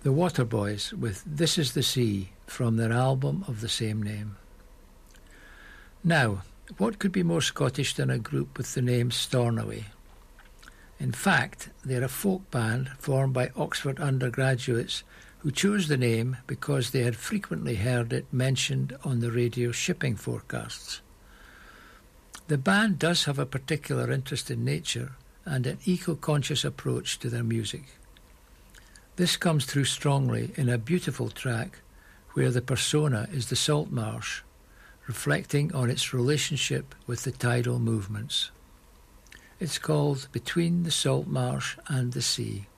The Waterboys with This Is the Sea from their album of the same name. Now, what could be more Scottish than a group with the name Stornoway? In fact, they're a folk band formed by Oxford undergraduates who chose the name because they had frequently heard it mentioned on the radio shipping forecasts. The band does have a particular interest in nature and an eco-conscious approach to their music. This comes through strongly in a beautiful track where the persona is the salt marsh, reflecting on its relationship with the tidal movements. It's called Between the Salt Marsh and the Sea.